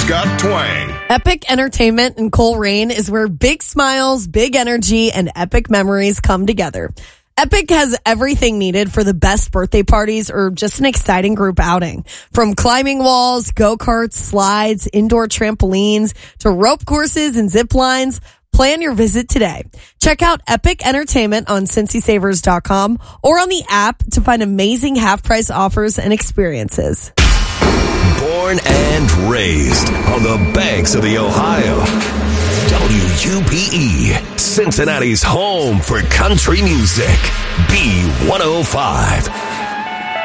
It's got twang. Epic Entertainment in Coleraine is where big smiles, big energy, and epic memories come together. Epic has everything needed for the best birthday parties or just an exciting group outing. From climbing walls, go-karts, slides, indoor trampolines, to rope courses and zip lines, plan your visit today. Check out Epic Entertainment on CincySavers.com or on the app to find amazing half-price offers and experiences. Born and raised on the banks of the Ohio. WUPE, Cincinnati's home for country music. B105.